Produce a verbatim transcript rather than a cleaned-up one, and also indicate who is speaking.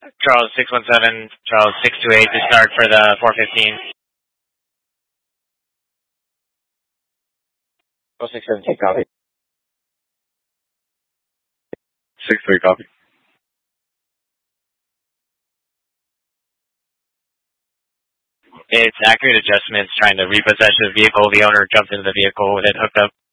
Speaker 1: Charles six one seven, Charles six two eight to start for the four fifteen. Oh six seven, take copy.
Speaker 2: six three, copy.
Speaker 1: It's accurate adjustments trying to repossess the vehicle. The owner jumped into the vehicle with it hooked up.